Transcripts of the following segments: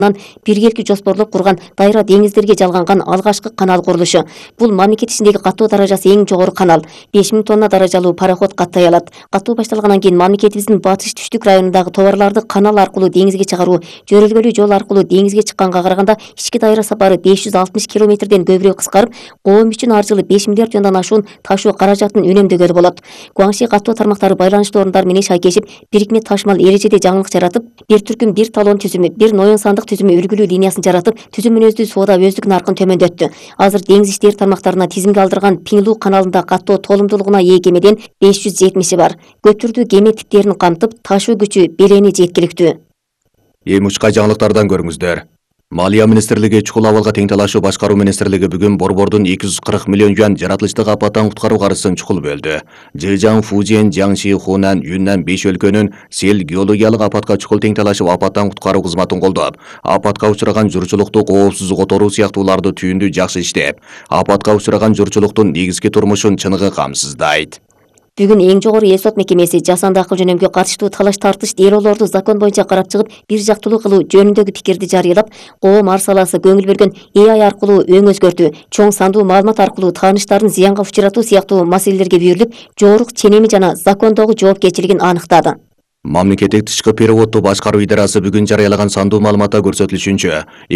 биргеликти жоспорлоп курган дайра деңиздерге жалганган алгачкы канал курулушу. Бул мамлекет ичиндеги каттоо даражасы эң жогору канал. 5000 тонна даражалуу пароход каттай алат. Каттоо башталгандан кийин мамлекетибиздин батыш түштүк районундагы товарларды канал аркылуу деңизге чыгаруу жөрөлгөлүү жол аркылуу деңизге чыкканга караганда ички дайра сапары 560 километрден көбүрөөк кыскарып, коом үчүн ар жылы 5 миллиард тоннадан ашуун ташуу каражатын үнөмдөгөлү болот. Гуаңши каттоо тармактары байланыштуу орундар менен шайкешип, бирикме ташмал эрежеде жаңылык жаратып, бир түркүм бир талон түзүмү, бир ноyon сандык түзүмү үлгүлүү линиясын жаратып, түзүмүн өздүү соода өздүк наркын төмөндөттү. Азыр деңиз иштери тармактарына тизимге алдырган Пиңлу каналында каттоо толумдуулугуна ээ кемеден 570 бар. Көптүрдүү кеме типтерин камтып, ташуу күчү белени жеткиликтүү. Эң учка жаңылыктардан көрүңүздөр. Малия министрлиги чукул абалга тең талашуу башкаруу министрлиги бүгүн Борбордун 240 миллион юан жаратылыштык апаттан куткаруу каржысын чукул бөлдү. Жыжаң, Фужиен, Жаңши, Хунан, Юннан 5 өлкөнүн сел геологиялык апатка чукул тең талашып апаттан куткаруу кызматын колдоп, апатка учураган журчулукту коопсуз которуу сыяктууларды түйүндү жакшы иштеп, апатка учураган журчулуктун негизги турмушун чыныгы камсыздайт. Бүгүн эң жогору эл сот мекемеси жасанды акыл жөнөмгө катыштуу талаш тартыш делолорду закон боюнча карап чыгып, бир жактылуу кылуу жөнүндөгү пикирди жарыялап, коом ар саласы көңүл бөлгөн AI аркылуу өң өзгөртүү, чоң сандуу маалымат аркылуу тааныштарын зыянга учуратуу сыяктуу маселелерге берилип, жоорук ченеми жана закондогу жоопкерчилигин аныктады. Мамлекеттик тышкы переводду башкаруу идарасы бүгүн жарыялаган сандуу маалыматта көрсөтүлүшүнчө,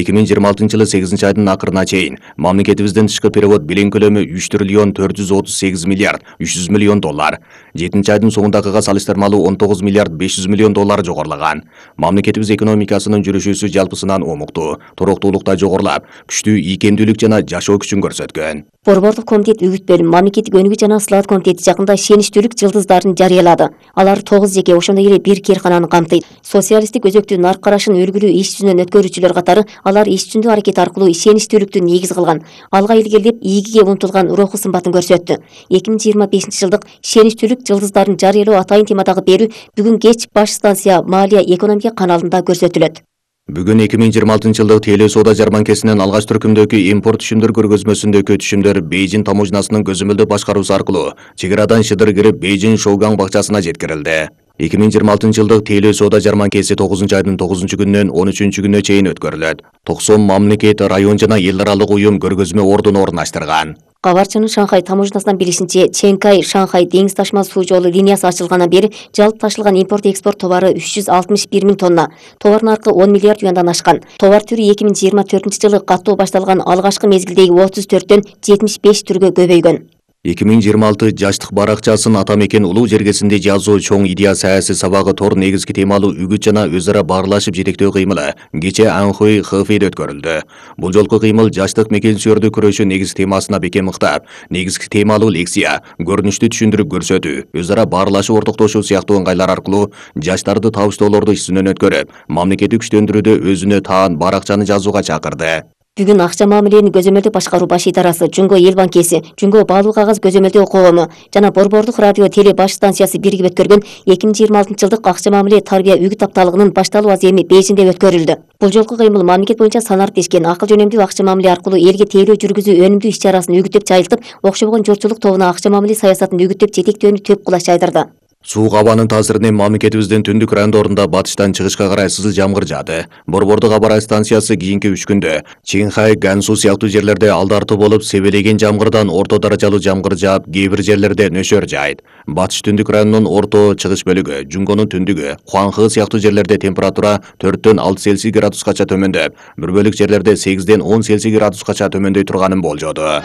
2026 жылы 8 айдын акырына чейин мамлекетибиздин тышкы перевод билим көлөмү 3 триллион 438 миллиард 300 миллион доллар, 7 айдын соңундагыга салыштырмалуу 19 миллиард 500 миллион доллар жогорулаган. Мамлекетибиз экономикасынын жүрүшүүсү жалпысынан омуктуу, туруктуулукта жогорулап, күчтүү ийкемдүүлүк жана жашоо күчүн көрсөткөн. Борбордук комитет үгүт бөлүм мамлекеттик өнүгүү жана ыслаат комитети жакында шеничтүүлүк жылдыздарын жарыялады. Алар 9 жеке ошондой эле бир кээркананы камтыйт. Социалисттик өзөктүү нарк карашын өргүлүү иш жүзүнөн өткөрүүчүлөр катары алар иш жүзүндүү аракет аркылуу шеничтүүлүктү негиз кылган, алга илгерилеп ийгиге умтулган руху сымбатын көрсөттү. 2025 жылдык шеничтүүлүк жылдыздарын жарыялоо атайын темадагы берүү бүгүн кеч баш станция Малия экономика каналында көрсөтүлөт. Бүгүн 2026 жылдык теле соода жарманкесинин алгач түркүмдөгү импорт түшүмдөр көргөзмөсүндөгү түшүмдөр Бейжин таможнасынын көзөмөлдүү башкаруусу аркылуу чек арадан шыдыр кирип Бейжин Шоугаң бакчасына жеткирилди. 2026 жылдык теле соода жарманкеси 9 айдын 9 күнүнөн 13 күнүнө чейин өткөрүлөт. 90 мамлекет, район жана эл аралык уюм көргөзмө ордун орундаштырган. Кабарчынын Шанхай таможнасынан билишинче, Ченкай Шанхай деңиз ташма суу жолу линиясы ачылгандан бери жалпы ташылган импорт-экспорт товары 361 миң тонна. Товар наркы 10 миллиард юандан ашкан. Товар түрү 2024 жылы каттоо башталган алгачкы мезгилдеги 34төн 75 түргө көбөйгөн. 2026 жаштык баракчасын Атамекен улуу жергесинде жазуу чоң идея саясий сабагы тор негизги темалуу үгүт жана өз ара баарлашып жетектөө кыймылы кече Анхуй Хэфейде өткөрүлдү. Бул жолку кыймыл жаштык мекенсүйөрдү күрөшүү негиз темасына бекем ыктап, негизги темалуу лекция, көрүнүштү түшүндүрүп көрсөтүү, өз ара баарлашып ортоктошуу сыяктуу ыңгайлар аркылуу жаштарды табыштоолорду ишсүнөн өткөрүп, мамлекеттик күчтөндүрүүдө өзүнө таан баракчаны жазууга чакырды. Бүгүн акча мамилени көзөмөлдөө башкаруу баш идарасы, Жунго эл банкеси, Жунго баалуу кагаз көзөмөлдөө коому жана Борбордук радио теле баш станциясы биригип өткөргөн 2026 жылдык акча мамиле тарбия үгүт апталыгынын башталуу аземи Бейжинде өткөрүлдү. Бул жолку кыймыл мамлекет боюнча санариптешкен акыл жөнөмдүү акча мамиле аркылуу элге тейлөө жүргүзүү өнүмдүү иш чарасын үгүттөп жайылтып, окшобогон журтчулук тобуна акча мамиле саясатын үгүттөп жетектөөнү төп кулач жайдырды. Суук абанын таасиринен мамлекетибиздин түндүк райондорунда батыштан чыгышка карай сызыл жамгыр жаады. Борбордук абар станциясы кийинки 3 күндө Чинхай, Гансу сыяктуу жерлерде алдартуу болуп, себелеген жамгырдан орто даражалуу жамгыр жаап, кээ бир жерлерде нөшөр жайт. Батыш түндүк районунун орто чыгыш бөлүгү, Жунгонун түндүгү, Хуанхы сыяктуу жерлерде температура 4төн 6 Цельсий градускача төмөндөп, бир бөлүк жерлерде 8ден 10 Цельсий градускача төмөндөй турганын болжоду.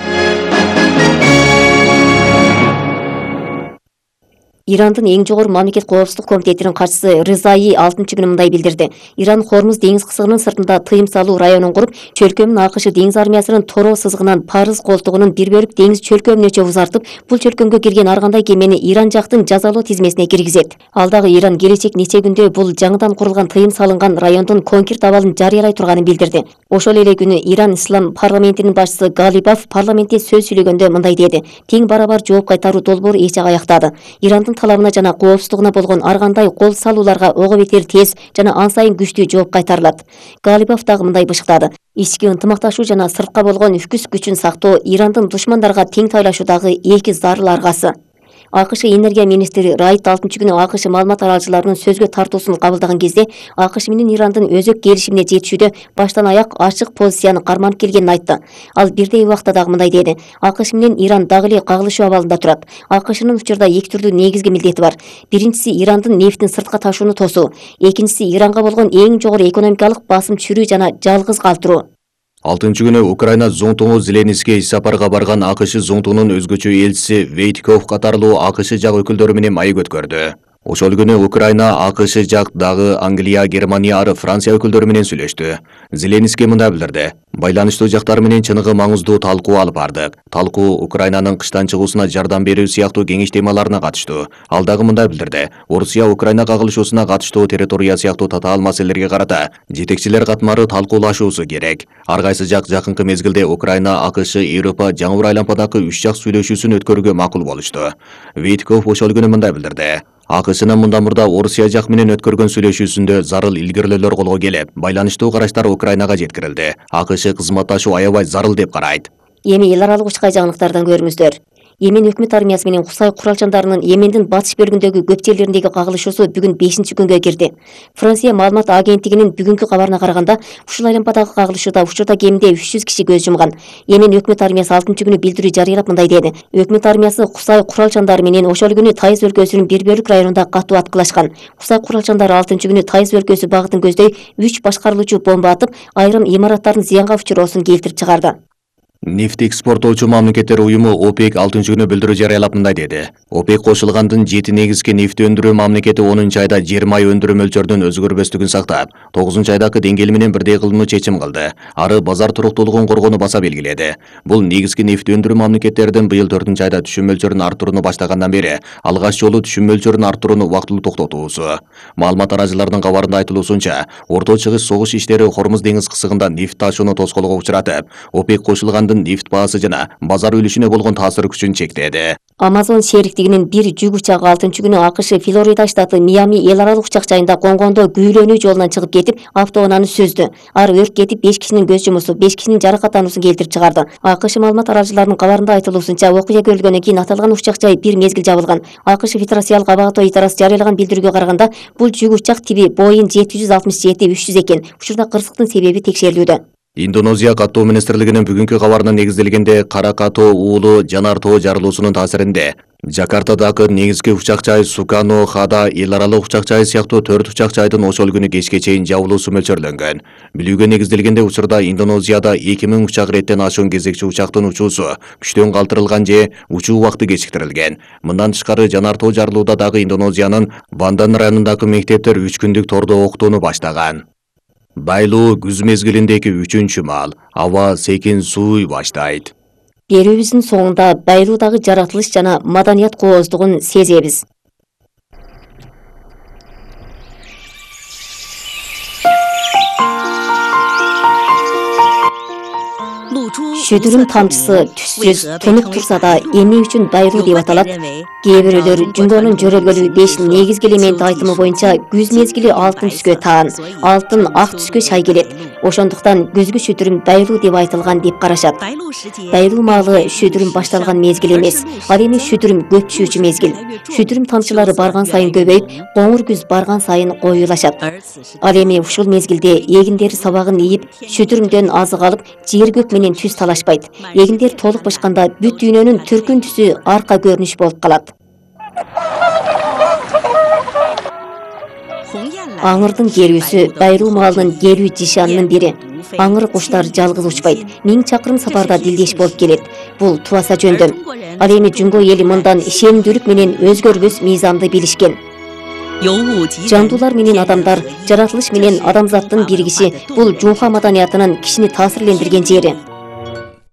Ирандын эң жогору мамлекет коопсуздук комитетинин катчысы Рызаи 6-күнү мындай билдирди. Иран Хормуз деңиз кысыгынын сыртында тыйым салуу районун куруп, чөлкөмүн акышы деңиз армиясынын Торо сызыгынан Парыз колтугунун бир бөлүк деңиз чөлкөмүнө узартып, бул чөлкөмгө кирген ар кандай кемени Иран жактын жазалоо тизмесине киргизет. Ал дагы Иран келечек нече күндө бул жаңыдан курулган тыйым салынган райондун конкрет абалын жарыялай турганын билдирди. Ошол эле күнү Иран Ислам парламентинин башчысы Галибаф парламентте сөз сүйлөгөндө мындай деди: "Тең барабар жооп кайтаруу долбоору эч ага аяктады. Ирандын талабына жана коопсуздугуна болгон ар кандай кол салууларга ого бетер тез жана ан сайын күчтүү жооп кайтарылат." Галибов дагы мындай бышыктады: "Ички ынтымакташуу жана сыртка болгон үкүс күчүн сактоо Ирандын душмандарга тең тайлашуудагы эки зарыл аргасы." АКШ энергия министри Райт 6-күнү АКШ маалымат аралчыларынын сөзгө тартуусун кабылдаган кезде АКШ менен Ирандын өзөк келишимине жетишүүдө баштан аяк ачык позицияны карманып келгенин айтты. Ал бирдей убакта дагы мындай деди: АКШ менен Иран дагы эле кагылышуу абалында турат. АКШнын учурда эки түрдүү негизги милдети бар. Биринчиси Ирандын нефтин сыртка ташууну тосуу, экинчиси Иранга болгон эң жогору экономикалык басым түшүрүү жана жалгыз калтыруу. 6-күнү Украина зоңтуңу Зеленский иш сапарга барган АКШ зоңтуңунун өзгөчө элчиси Вейтков катарлуу АКШ жак өкүлдөрү менен маек өткөрдү. Ошол күнү Украина, АКШ жак дагы Англия, Германия ары Франция өкүлдөрү менен сүйлөштү. Зеленский мындай билдирди: байланыштуу жактар менен чыныгы маңыздуу талкуу алып бардык. Талкуу Украинанын кыштан чыгуусуна жардам берүү сыяктуу кеңеш темаларына катыштуу. Ал дагы мындай билдирди: Орусия Украина кагылышуусуна катыштуу территория сыяктуу татаал маселелерге карата жетекчилер катмары талкуулашуусу керек. Ар кайсы жак жакынкы мезгилде Украина, АКШ, Европа жаңы айлампадагы 3 жак сүйлөшүүсүн өткөрүүгө макул болушту. Вейтков ошол күнү мындай билдирди: АКШнын мындан мурда Орусия жак менен өткөргөн сүйлөшүүсүндө зарыл илгирилөөлөр колго келип, байланыштуу караштар Украинага жеткирилди. АКШ кызматташуу аябай зарыл деп карайт. Эми эл аралык учкай жаңылыктардан көрүңүздөр. Йемен өкмөт армиясы менен Кусай куралчандарынын Йемендин батыш бөлүгүндөгү көп жерлериндеги кагылышуусу бүгүн 5-күнгө кирди. Франция маалымат агенттигинин бүгүнкү кабарына караганда, ушул айлампадагы кагылышууда учурда кеминде 300 киши көз жумган. Йемен өкмөт армиясы 6-күнү билдирүү жарыялап мындай деди: өкмөт армиясы Кусай куралчандары менен ошол күнү Тайыз өлкөсүнүн бир бөлүк районунда катуу аткылашкан. Кусай куралчандары 6-күнү Тайыз өлкөсү багытын көздөй 3 башкарылуучу бомба атып, айрым имараттардын зыянга учуроосун келтирип чыгарды. Нефт экспортоочу мамлекеттер уюму ОПЕК 6-күнү билдирүү жарыялап мындай деди: ОПЕК кошулгандын 7 негизги нефти өндүрүү мамлекети 10-айда 20 ай өндүрүү мөлчөрүнүн өзгөрбөстүгүн сактап, 9-айдагы деңгээли менен бирдей кылууну чечим кылды. Ары базар туруктуулугун коргоону баса белгиледи. Бул негизги нефти өндүрүү мамлекеттердин быйыл 4-айда түшүм мөлчөрүн арттырууну баштагандан бери алгач жолу түшүм мөлчөрүн арттырууну убактылуу токтотуусу. Маалымат арачыларынын кабарында айтылуусунча, Орто Чыгыш согуш иштери Хормуз деңиз кысыгында нефт ташууну тоскоолго учуратып, ОПЕК кошулган нефт баасы жана базар үлүшүнө болгон таасир күчүн чектеди. Amazon шериктигинин бир жүк учагы 6-күнү АКШ Флорида штаты Миами эл аралык учак жайында конгондо күйрөнүү жолунан чыгып кетип, автоунааны сөздү. Ар өрт кетип 5 кишинин көз жумусу, 5 кишинин жаракаттануусун келтирип чыгарды. АКШ маалымат аралчыларынын кабарында айтылуусунча, окуя көрүлгөндөн кийин аталган учак жай бир мезгил жабылган. АКШ федерациялык абагато идарасы жарыялаган билдирүүгө караганда, бул жүк учак тиби Boeing 767-300 экен. Учурда кырсыктын себеби текшерилүүдө. Индонезия каттоо министрлигинин бүгүнкү кабарына негизделгенде Каракатоо уулу жанар тоо жарылуусунун таасиринде Жакартадагы негизги учак жай Сукано Хада эл аралык учак жай сыяктуу 4 учак жайдын ошол күнү кечке чейин жабылуусу мөлчөрлөнгөн. Билүүгө негизделгенде учурда Индонезияда 2000 учак реттен ашуун кезекчи учактын учуусу күчтөн калтырылган же учуу убакты кечиктирилген. Мындан тышкары жанар тоо жарылууда дагы Индонезиянын Бандан районундагы мектептер 3 күндүк тордо окутууну баштаган. Байлуу күз мезгилиндеги 3-чү маал, аба секин сууй баштайт. Берүүбүздүн соңунда байлуудагы жаратылыш жана маданият кооздугун сезебиз. Шөдүрүм тамчысы түссүз тунук турса да эми үчүн байлуу деп аталат. Кээ бирөөлөр Жунгонун жөрөлгөлү 5 негизги элементи айтымы боюнча күз мезгили алтын түскө таан, алтын ак түскө шай келет. Ошондуктан күзгү шөдүрүм байлуу деп айтылган деп карашат. Байлуу маалы шөдүрүм башталган мезгил эмес, ал эми шөдүрүм көп түшүүчү мезгил. Шөдүрүм тамчылары барган сайын көбөйүп, коңур күз барган сайын коюлашат. Ал эми ушул мезгилде эгиндер сабагын ийип, шөдүрүмдөн азык алып, жер көк менен түз талашпайт. Эгиндер толук бышканда бүт дүйнөнүн түркүн түсү арка көрүнүш болуп калат. Аңырдын келүүсү байлуу маалынын келүү жишанынын бири. Аңыр куштар жалгыз учпайт, 1000 чакырым сапарда дилдеш болуп келет. Бул тубаса жөндөм. Ал эми Жунго эли мындан ишенимдүүлүк менен өзгөрбөс мыйзамды билишкен. Жандуулар менен адамдар, жаратылыш менен адамзаттын биригиши бул Жунха маданиятынын кишини таасирлендирген жери.